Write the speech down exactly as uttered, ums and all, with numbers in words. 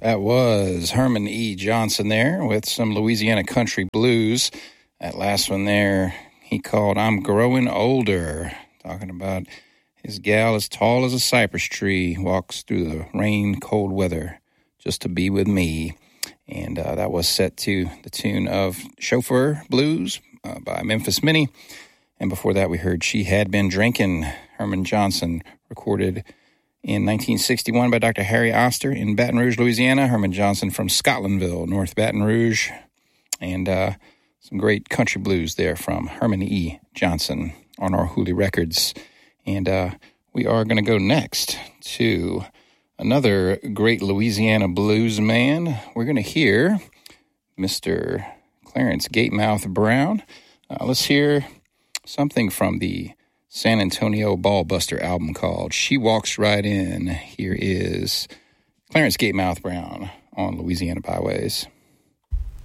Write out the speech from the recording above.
That was Herman E. Johnson there with some Louisiana country blues. That last one there, he called I'm Growing Older, talking about his gal as tall as a cypress tree walks through the rain, cold weather just to be with me. And uh, that was set to the tune of Chauffeur Blues uh, by Memphis Minnie. And before that, we heard She Had Been Drinking, Herman Johnson, recorded in nineteen sixty-one by Doctor Harry Oster in Baton Rouge, Louisiana. Herman Johnson from Scotlandville, North Baton Rouge. And uh, some great country blues there from Herman E. Johnson on our Hooley Records. And uh, we are going to go next to another great Louisiana blues man. We're going to hear Mister Clarence Gatemouth Brown. Uh, let's hear something from the San Antonio Ballbuster album called She Walks Right In. Here is Clarence Gatemouth Brown on Louisiana Byways.